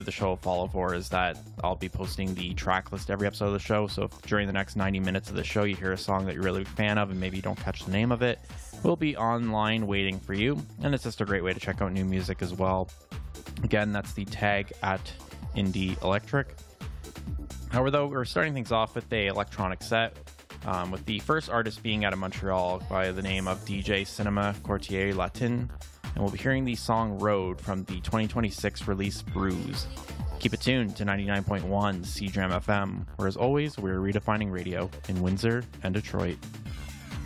the show will follow for is that I'll be posting the track list every episode of the show. So if during the next 90 minutes of the show you hear a song that you're really a fan of and maybe you don't catch the name of it, we'll be online waiting for you. And it's just a great way to check out new music as well. Again, that's the tag at Indie Electric. However, though, we're starting things off with a electronic set, with the first artist being out of Montreal by the name of DJ Cinema Courtier Latin. And we'll be hearing the song Road from the 2026 release Bruise. Keep it tuned to 99.1 CJAM FM, where as always, we're redefining radio in Windsor and Detroit.